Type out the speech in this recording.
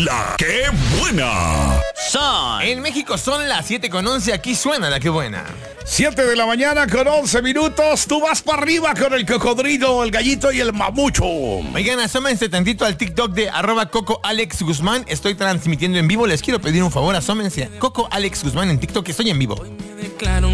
La que buena. En México son las 7:11, aquí suena La que buena. 7 de la mañana con 11 minutos. Tú vas para arriba con el cocodrilo, el gallito y el mamucho. Oigan, asómense tantito al TikTok de @CocoAlexGuzmán. Estoy transmitiendo en vivo. Les quiero pedir un favor, asómense a Coco Alex Guzmán en TikTok, estoy en vivo. Me declaro